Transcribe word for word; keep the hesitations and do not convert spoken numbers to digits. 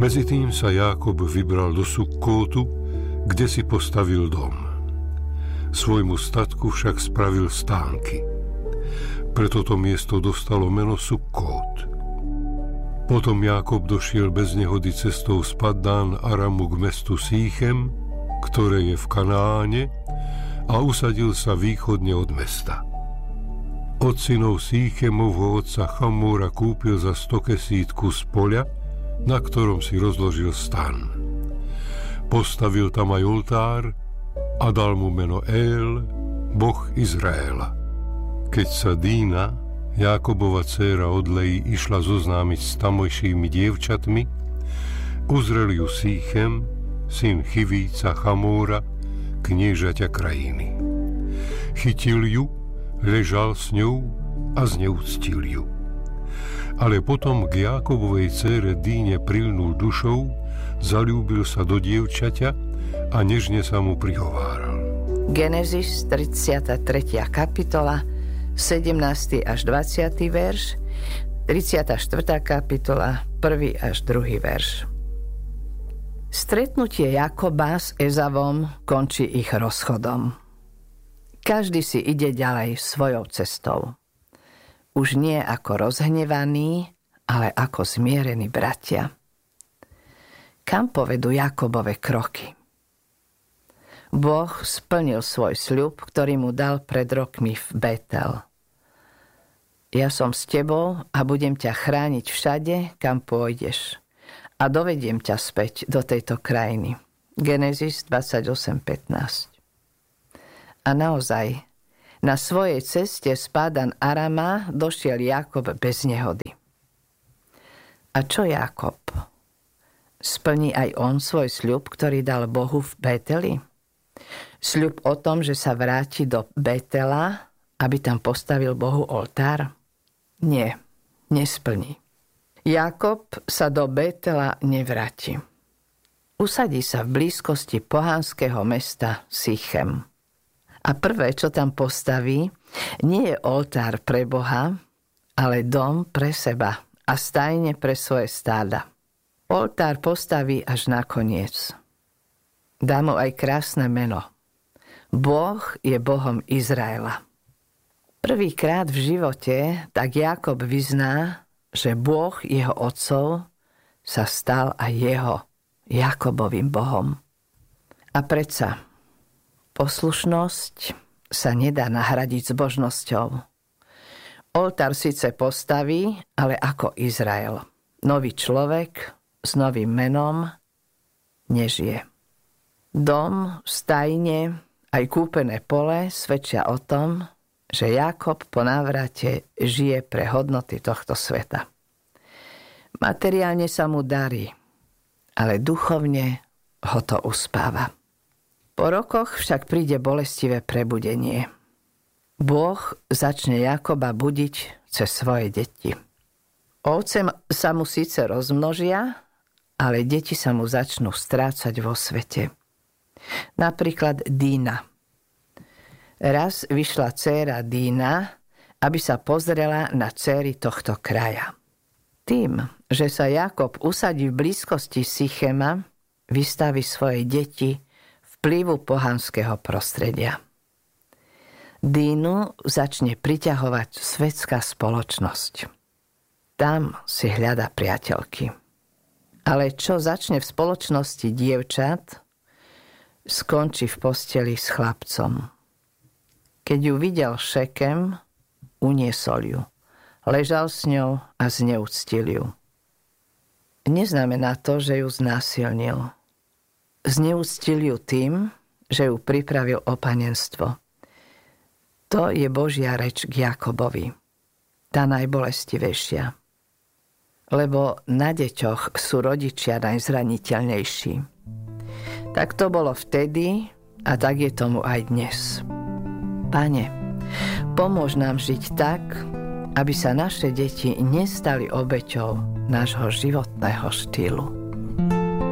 Medzitým sa Jákob vybral do Sukkótu, kde si postavil dom. Svojmu statku však spravil stánky. Preto to miesto dostalo meno Sukkót. Potom Jákob došiel bez nehody cestou z Paddán Aramu k mestu Síchem, ktoré je v Kanáne, a usadil sa východne od mesta. Od synov Síchemovho otca Chamóra kúpil za sto kesítku z poľa, na ktorom si rozložil stan. Postavil tam aj oltár a dal mu meno El, Boh Izraela. Keď sa Dína, Jákobova dcéra od Leji, išla zoznámiť s tamojšími dievčatmi, uzrel ju Síchem, syn Chivíca Chamóra, kniežaťa krajiny. Chytil ju, ležal s ňou a zneúctil ju. Ale potom k Jákobovej dcére Díne prilnul dušou, zaľúbil sa do dievčaťa a nežne sa mu prihováral. Genesis tridsiata tretia kapitola, sedemnásty až dvadsiaty verš, tridsiata štvrtá kapitola, prvý až druhý verš. Stretnutie Jakoba s Ezavom končí ich rozchodom. Každý si ide ďalej svojou cestou. Už nie ako rozhnevaní, ale ako zmierení bratia. Kam povedú Jakobove kroky? Boh splnil svoj sľub, ktorý mu dal pred rokmi v Betel. Ja som s tebou a budem ťa chrániť všade, kam pôjdeš. A dovediem ťa späť do tejto krajiny. Genesis dvadsaťosem pätnásť. A naozaj, na svojej ceste z Padan Arama došiel Jákob bez nehody. A čo Jákob? Splní aj on svoj sľub, ktorý dal Bohu v Beteli? Sľub o tom, že sa vráti do Betela, aby tam postavil Bohu oltár? Nie, nesplní. Jákob sa do Betela nevráti. Usadí sa v blízkosti pohanského mesta Sichem. A prvé, čo tam postaví, nie je oltár pre Boha, ale dom pre seba a stajne pre svoje stáda. Oltár postaví až nakoniec. Dá mu aj krásne meno. Boh je Bohom Izraela. Prvýkrát v živote tak Jákob vyzná, že Boh jeho otcov sa stal aj jeho, Jakobovým Bohom. A predsa poslušnosť sa nedá nahradiť zbožnosťou. Oltár síce postaví, ale ako Izrael. Nový človek s novým menom nežije. Dom, stajne, aj kúpené pole svedčia o tom, že Jákob po návrate žije pre hodnoty tohto sveta. Materiálne sa mu darí, ale duchovne ho to uspáva. Po rokoch však príde bolestivé prebudenie. Boh začne Jákoba budiť cez svoje deti. Ovce sa mu síce rozmnožia, ale deti sa mu začnú strácať vo svete. Napríklad Dína. Raz vyšla dcéra Dína, aby sa pozrela na dcéry tohto kraja. Tým, že sa Jákob usadí v blízkosti Sichema, vystaví svoje deti vplyvu pohanského prostredia. Dínu začne priťahovať svetská spoločnosť. Tam si hľada priateľky. Ale čo začne v spoločnosti dievčat, skončí v posteli s chlapcom. Keď ju videl Šekem, uniesol ju. Ležal s ňou a zneúctil ju. Neznamená to, že ju znásilnil. Zneúctil ju tým, že ju pripravil o panenstvo. To je Božia reč k Jákobovi. Tá najbolestivejšia. Lebo na deťoch sú rodičia najzraniteľnejší. Tak to bolo vtedy a tak je tomu aj dnes. Pane, pomôž nám žiť tak, aby sa naše deti nestali obeťou nášho životného štýlu.